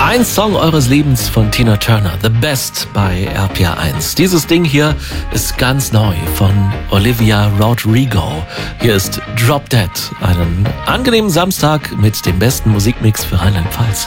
Ein Song eures Lebens von Tina Turner, The Best bei RPR1. Dieses Ding hier ist ganz neu von Olivia Rodrigo. Hier ist Drop Dead. Einen angenehmen Samstag mit dem besten Musikmix für Rheinland-Pfalz.